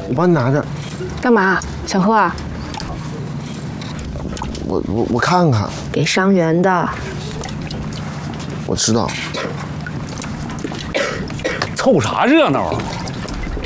我帮你拿着。 干嘛？想喝啊？ 我看看。 给伤员的。 我知道。 凑啥热闹啊？